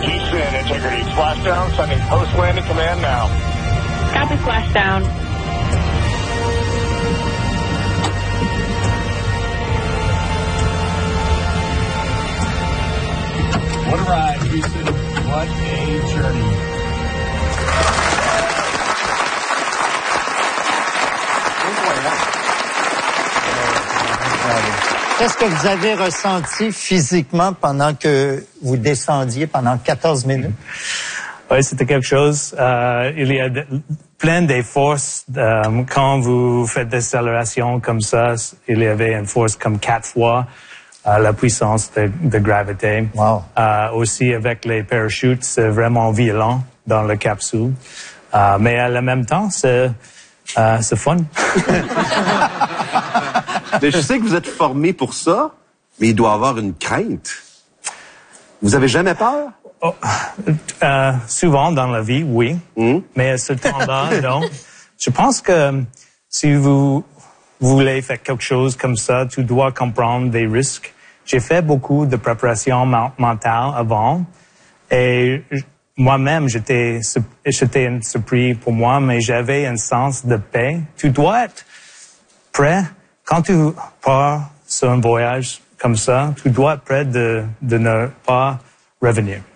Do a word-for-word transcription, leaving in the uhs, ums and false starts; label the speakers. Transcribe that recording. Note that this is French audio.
Speaker 1: Houston, integrity. Splashdown, sending post-landing command now.
Speaker 2: Copy splashdown.
Speaker 3: What a ride, Houston. What a journey.
Speaker 4: Qu'est-ce que vous avez ressenti physiquement pendant que vous descendiez pendant quatorze minutes?
Speaker 5: Oui, c'était quelque chose. Euh, il y a de, plein de forces. Euh, quand vous faites des accélérations comme ça, il y avait une force comme quatre fois euh, la puissance de, de gravité.
Speaker 4: Wow.
Speaker 5: Euh, aussi, avec les parachutes, c'est vraiment violent dans la capsule. Euh, mais à la même temps, c'est euh, c'est fun.
Speaker 6: Mais je sais que vous êtes formé pour ça, mais il doit y avoir une crainte. Vous avez jamais peur?
Speaker 5: Oh, euh, souvent dans la vie, oui.
Speaker 6: Mmh.
Speaker 5: Mais à ce temps-là, non. Je pense que si vous voulez faire quelque chose comme ça, tu dois comprendre des risques. J'ai fait beaucoup de préparation mentale avant et moi-même, j'étais, j'étais un surpris pour moi, mais j'avais un sens de paix. Tu dois être prêt. Quand tu pars sur un voyage comme ça, tu dois être prêt de, de ne pas revenir.